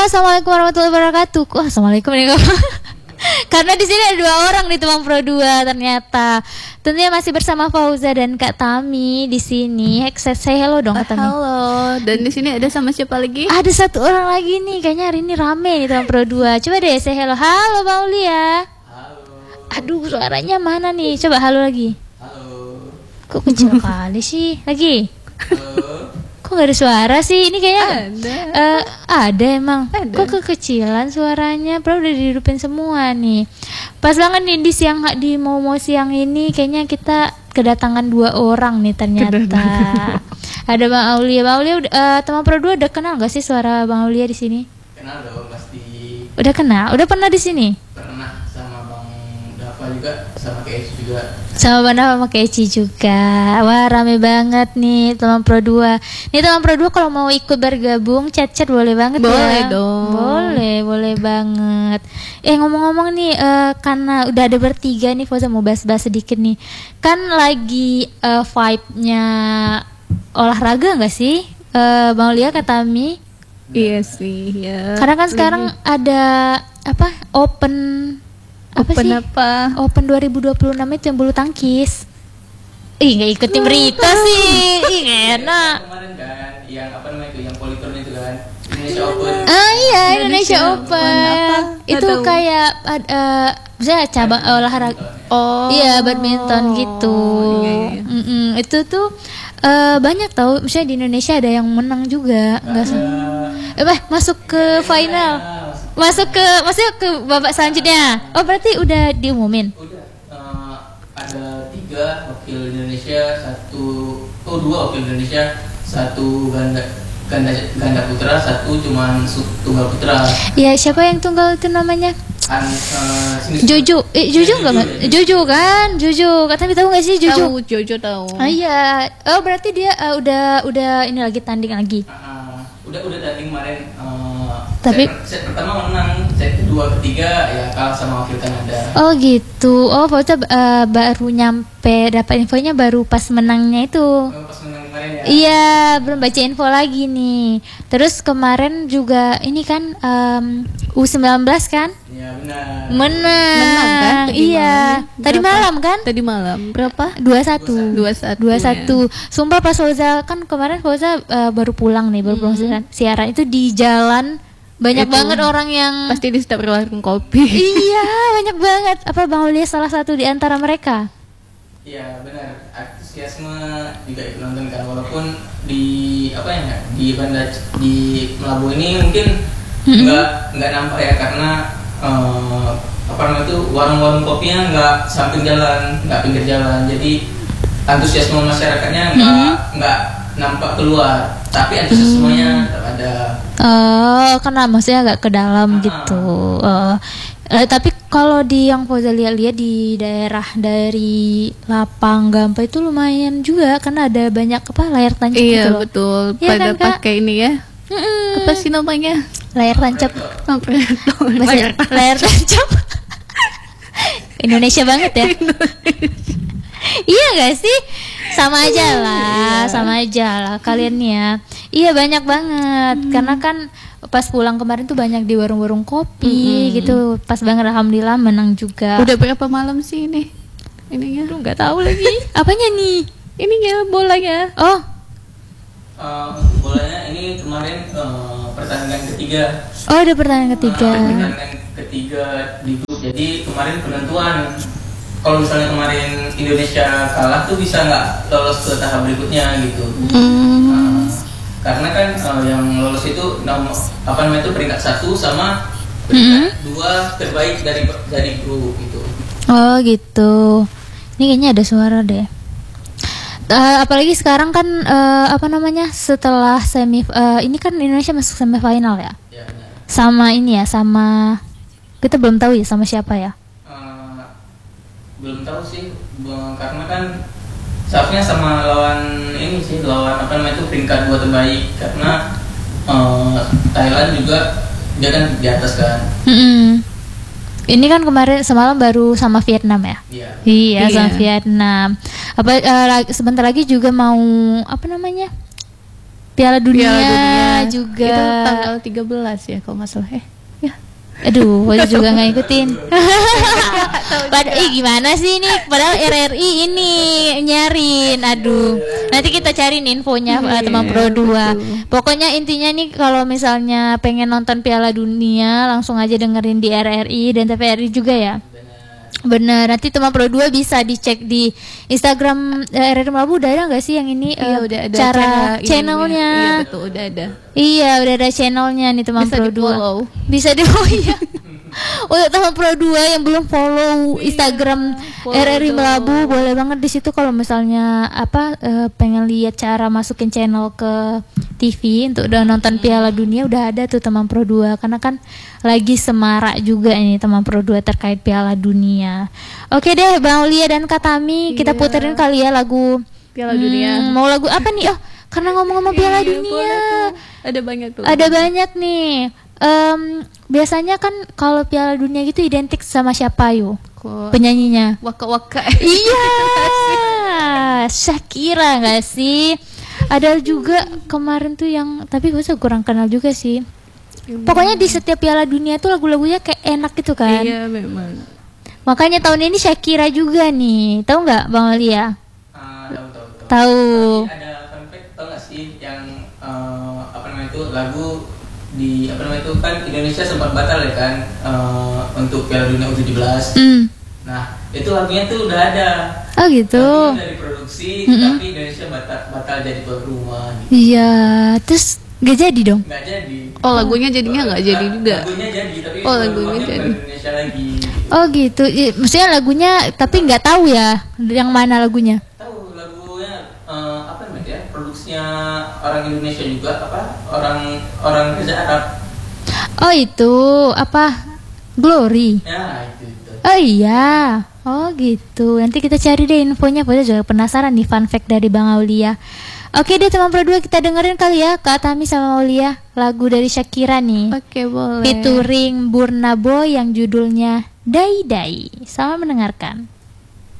assalamualaikum warahmatullahi wabarakatuh. Assalamualaikum nih karena di sini ada 2 orang di Temang Pro 2 ternyata. Tentunya masih bersama Fauza dan Kak Tami di sini. Say hello dong Kak Tami. Halo. Dan di sini ada sama siapa lagi? Ada 1 orang lagi nih. Kayaknya hari ini rame di Temang Pro 2. Coba deh say hello. Halo Bang Aulia. Halo. Aduh, suaranya mana nih? Coba halo lagi. Halo. Kok kecil kali sih? Lagi. Halo. Kok gak ada suara sih? Ini kayaknya ada emang. Ada. Kok kekecilan suaranya? Padahal udah dihidupin semua nih. Pas banget nih di mau siang ini kayaknya kita kedatangan 2 orang nih ternyata. Ada Bang Aulia. Bang Aulia Temang Pro 2 udah kenal gak sih suara Bang Aulia di sini? Kenal dong pasti. Udah kenal? Udah pernah di sini? Pernah sama Bang Dava juga, sama Keci juga. Sama Bang Dava sama Keci juga. Wah, rame banget nih Temang Pro 2. Nih Temang Pro 2 kalau mau ikut bergabung chat-chat boleh banget boleh ya. Dong. Boleh banget. Ngomong-ngomong nih karena udah ada bertiga nih Fauza mau bahas-bahas sedikit nih. Kan lagi vibe-nya olahraga enggak sih? Bang Lia Kak Tami? Iya sih, ya. Karena kan sekarang ada Open Open 2026 itu yang bulu tangkis. Nggak ikutin berita sih. Nggak enak. Kemarin kan yang yang politurn itu kan Indonesia Open. Iya, Indonesia Open. Itu kayak misalnya cabang olahraga. Iya, badminton gitu. Iya. Itu tuh banyak tahu. Misalnya di Indonesia ada yang menang juga. Masuk ke final. Masuk ke babak selanjutnya. Oh, berarti udah diumumin. Udah. Ada 3 wakil Indonesia, 2 wakil Indonesia, 1 ganda putra, 1 cuman tunggal putra. Ya, siapa yang tunggal itu namanya? Jojo. Jojo enggak, Mbak? Jojo kan? Jojo. Katanya tahu enggak sih Jojo? Jojo tahu. Iya. Oh, berarti dia udah ini lagi tanding lagi. Udah tanding kemarin. Tapi set pertama menang, set kedua, ketiga ya kalah sama wakil Kanada. Oh gitu. Oh, Fauza baru nyampe dapat infonya baru pas menangnya itu. Pas menang kemarin ya. Iya, belum baca info lagi nih. Terus kemarin juga ini kan U19 kan? Iya, benar. Menang kan? Iya. Tadi malam kan? Tadi malam. Berapa? 2-1. 2-1. Sumpah pas Fauza kan kemarin Fauza baru pulang nih, baru pulang siaran itu di jalan banyak banget orang yang pasti di setiap warung kopi. Iya, banyak banget. Apa Bang Aulia salah satu di antara mereka? Iya, benar. Antusiasme juga ikut nonton kan, walaupun di Melabu ini mungkin nggak nampak ya, karena warung-warung kopinya nggak samping jalan, nggak pinggir jalan, jadi antusiasme masyarakatnya nggak nampak keluar, tapi antusiasmenya tetap ada. Karena maksudnya agak ke dalam gitu. Tapi kalau di yang Fauza lihat di daerah dari Lapang Gampa itu lumayan juga, karena ada banyak layar tancap gitu Iya loh. betul. Iya Pada kan, Kak? pakai ini ya. Apa sih namanya? Layar tancap. Layar Layar tancap. Indonesia banget ya. Iya gak sih? Sama aja lah kalian ya. Iya banyak banget. Karena kan pas pulang kemarin tuh banyak di warung-warung kopi gitu. Pas banget alhamdulillah menang juga. Udah berapa malam sih ini? Ininya Aduh nggak tahu lagi. Apanya nih? ininya bolanya. Oh. Bolanya ini kemarin pertandingan ketiga. Oh, ada pertandingan ketiga. Pertandingan ketiga di grup. Jadi kemarin penentuan. Kalau misalnya kemarin Indonesia kalah tuh bisa nggak lolos ke tahap berikutnya gitu. Karena kan yang lolos itu peringkat 1 sama peringkat 2 terbaik dari grup gitu. Oh gitu. Ini kayaknya ada suara deh. Apalagi sekarang kan setelah ini kan Indonesia masuk semifinal ya. Ya, benar. Sama ini ya, sama kita belum tahu ya sama siapa ya. Belum tahu sih, karena kan seharusnya sama lawan peringkat 2 terbaik, karena Thailand juga dia kan di atas kan. Ini kan kemarin semalam baru sama Vietnam ya. Iya. Sama Vietnam. Sebentar lagi juga mau Piala Dunia, Piala Dunia juga. Itu tanggal 13 ya kalau nggak salah. Ya. Aduh, gue juga nggak ngikutin. Gimana sih ini? Padahal RRI ini nyarin. Aduh, nanti kita cari nih infonya teman Pro 2. Betul. Pokoknya intinya nih kalau misalnya pengen nonton Piala Dunia langsung aja dengerin di RRI dan TVRI juga ya. Bener, nanti teman Pro 2 bisa dicek di Instagram RRI Melabu. Udah ada nggak sih yang ini Iya, udah ada cara ininya. channelnya? Iya betul, udah ada. Iya, udah ada channelnya nih teman Bisa Pro 2. di-follow. Bisa di iya. Untuk teman Pro 2 yang belum follow Instagram follow RRI dong. Melabu, boleh banget di situ kalau misalnya pengen lihat cara masukin channel ke TV untuk udah nonton Piala Dunia. Udah ada tuh teman Pro 2 karena kan lagi semarak juga ini teman Pro 2 terkait Piala Dunia. Oke deh Bang Aulia dan Kak Tami, kita Iya. puterin kali ya lagu Piala Dunia. Mau lagu apa nih? Oh, karena ngomong-ngomong Piala Iya, Dunia. boleh tuh. Ada banyak tuh. Ada banyak nih. Biasanya kan kalau Piala Dunia gitu identik sama siapa yo Kok penyanyinya? waka-waka. Iya, Shakira nggak sih? Ada juga kemarin tuh yang tapi gue kurang kenal juga sih. Pokoknya di setiap Piala Dunia tuh lagu-lagunya kayak enak gitu kan. Iya memang. Makanya tahun ini Shakira juga nih. Tahu nggak Bang Alia? Tahu. Tahu. Tapi ada fun fact, tau nggak sih yang apa namanya itu lagu di apa namanya itu kan Indonesia sempat batal ya kan untuk Piala Dunia U17. Nah itu lagunya tuh udah ada. Oh gitu. Lagunya udah diproduksi tapi Indonesia batal jadi tuan rumah. Gitu. Iya, terus gak jadi dong. Nggak jadi. Oh lagunya jadinya nggak jadi juga. Lagunya jadi tapi Oh, tuan lagunya rumahnya jadi. bukan Indonesia lagi. Oh gitu. Maksudnya lagunya tapi nggak tahu ya yang mana lagunya. Tahu lagunya apa namanya ya produksinya orang Indonesia juga apa orang Reza Arab. Oh itu apa? Glory. Ya itu. Oh iya. Oh gitu. Nanti kita cari deh infonya. Pada juga penasaran nih fun fact dari Bang Aulia. Oke deh teman Pro 2, kita dengerin kali ya Kak Tami sama Aulia lagu dari Shakira nih. Oke boleh. Featuring Burna Boy yang judulnya Dai Dai. Selamat mendengarkan.